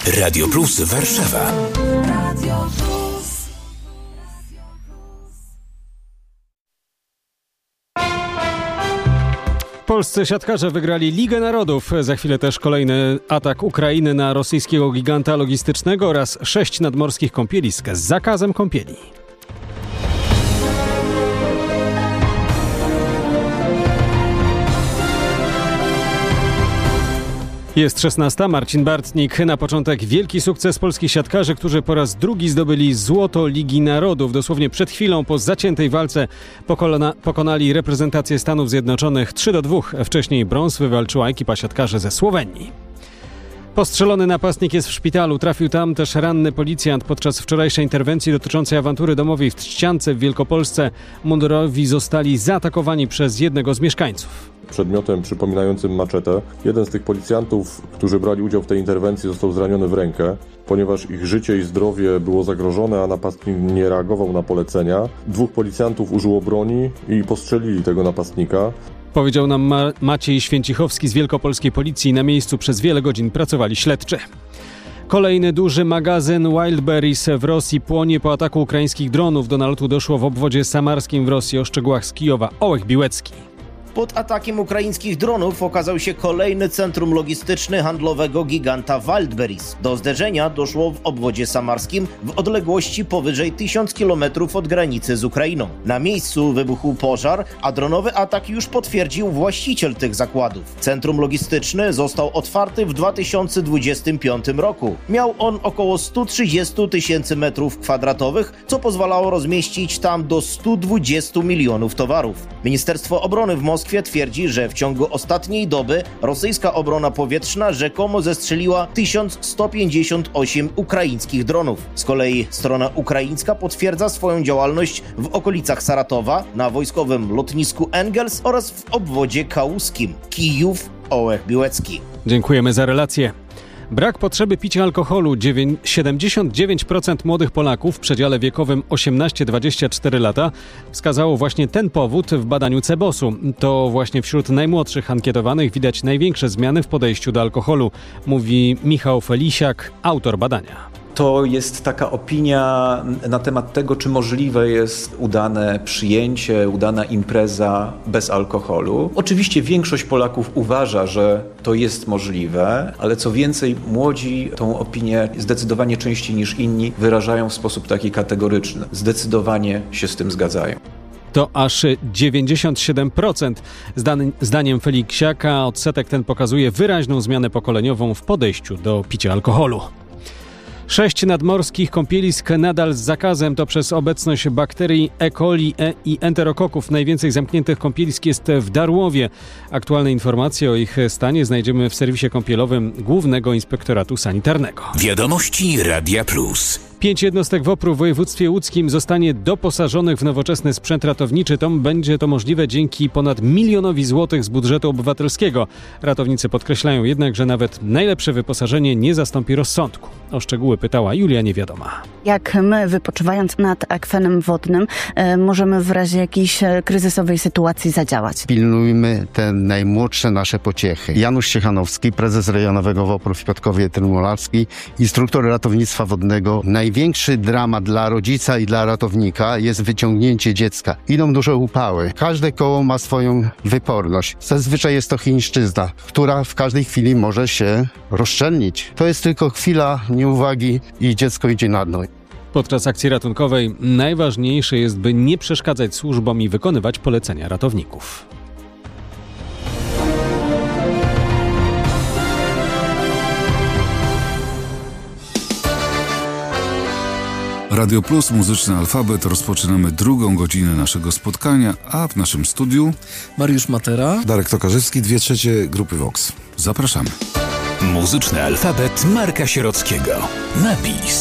Radio Plus Warszawa. Polscy siatkarze wygrali Ligę Narodów. Za chwilę też kolejny atak Ukrainy na rosyjskiego giganta logistycznego oraz 6 nadmorskich kąpielisk z zakazem kąpieli. Jest 16. Marcin Bartnik. Na początek wielki sukces polskich siatkarzy, którzy po raz drugi zdobyli złoto Ligi Narodów. Dosłownie przed chwilą po zaciętej walce pokonali reprezentację Stanów Zjednoczonych 3-2. Wcześniej brąz wywalczyła ekipa siatkarzy ze Słowenii. Postrzelony napastnik jest w szpitalu. Trafił tam też ranny policjant. Podczas wczorajszej interwencji dotyczącej awantury domowej w Trzciance w Wielkopolsce mundurowi zostali zaatakowani przez jednego z mieszkańców. Przedmiotem przypominającym maczetę. Jeden z tych policjantów, którzy brali udział w tej interwencji, został zraniony w rękę. Ponieważ ich życie i zdrowie było zagrożone, a napastnik nie reagował na polecenia, 2 policjantów użyło broni i postrzelili tego napastnika. Powiedział nam Maciej Święcichowski z Wielkopolskiej Policji. Na miejscu przez wiele godzin pracowali śledczy. Kolejny duży magazyn Wildberries w Rosji płonie po ataku ukraińskich dronów. Do nalotu doszło w obwodzie samarskim w Rosji. O szczegółach z Kijowa Ołech Biłecki. Pod atakiem ukraińskich dronów okazał się kolejny centrum logistyczny handlowego giganta Wildberries. Do zderzenia doszło w obwodzie samarskim w odległości powyżej 1000 km od granicy z Ukrainą. Na miejscu wybuchł pożar, a dronowy atak już potwierdził właściciel tych zakładów. Centrum logistyczne został otwarty w 2025 roku. Miał on około 130 000 m2, co pozwalało rozmieścić tam do 120 milionów towarów. Ministerstwo Obrony w Moskwie twierdzi, że w ciągu ostatniej doby rosyjska obrona powietrzna rzekomo zestrzeliła 1158 ukraińskich dronów. Z kolei strona ukraińska potwierdza swoją działalność w okolicach Saratowa, na wojskowym lotnisku Engels oraz w obwodzie kałuskim. Kijów, Ołech Biłecki. Dziękujemy za relację. Brak potrzeby picia alkoholu. 79% młodych Polaków w przedziale wiekowym 18-24 lata wskazało właśnie ten powód w badaniu Cebosu. To właśnie wśród najmłodszych ankietowanych widać największe zmiany w podejściu do alkoholu, mówi Michał Felisiak, autor badania. To jest taka opinia na temat tego, czy możliwe jest udane przyjęcie, udana impreza bez alkoholu. Oczywiście większość Polaków uważa, że to jest możliwe, ale co więcej, młodzi tą opinię zdecydowanie częściej niż inni wyrażają w sposób taki kategoryczny. Zdecydowanie się z tym zgadzają. To aż 97%. Zdaniem Feliksiaka odsetek ten pokazuje wyraźną zmianę pokoleniową w podejściu do picia alkoholu. 6 nadmorskich kąpielisk nadal z zakazem to przez obecność bakterii E. coli i enterokoków. Najwięcej zamkniętych kąpielisk jest w Darłowie. Aktualne informacje o ich stanie znajdziemy w serwisie kąpielowym Głównego Inspektoratu Sanitarnego. Wiadomości Radia Plus. 5 jednostek WOPR-u w województwie łódzkim zostanie doposażonych w nowoczesny sprzęt ratowniczy. Będzie to możliwe dzięki ponad 1 milionowi złotych z budżetu obywatelskiego. Ratownicy podkreślają jednak, że nawet najlepsze wyposażenie nie zastąpi rozsądku. O szczegóły pytała Julia Niewiadoma. Jak my, wypoczywając nad akwenem wodnym, możemy w razie jakiejś kryzysowej sytuacji zadziałać? Pilnujmy te najmłodsze nasze pociechy. Janusz Ciechanowski, prezes rejonowego WOPR-u w Piotrkowie Trybunalskiej, instruktor ratownictwa wodnego. Największy dramat dla rodzica i dla ratownika jest wyciągnięcie dziecka. Idą duże upały. Każde koło ma swoją wyporność. Zazwyczaj jest to chińszczyzna, która w każdej chwili może się rozszczelnić. To jest tylko chwila nieuwagi i dziecko idzie na dno. Podczas akcji ratunkowej najważniejsze jest, by nie przeszkadzać służbom i wykonywać polecenia ratowników. Radio Plus, muzyczny alfabet. Rozpoczynamy drugą godzinę naszego spotkania, a w naszym studiu Mariusz Matera, Darek Tokarzewski, 2/3 grupy Vox. Zapraszamy. Muzyczny alfabet Marka Sierockiego. Na bis.